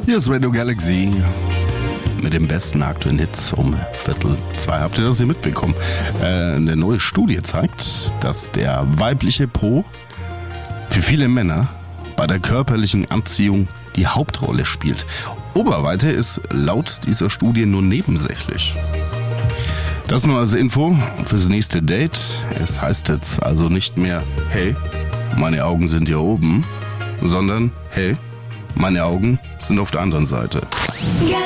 Hier ist Radio Galaxy mit den besten aktuellen Hits um 1:45. Habt ihr das hier mitbekommen? Eine neue Studie zeigt, dass der weibliche Po für viele Männer bei der körperlichen Anziehung die Hauptrolle spielt. Oberweite ist laut dieser Studie nur nebensächlich. Das nur als Info fürs nächste Date. Es heißt jetzt also nicht mehr, hey, meine Augen sind hier oben, sondern, hey, meine Augen sind auf der anderen Seite.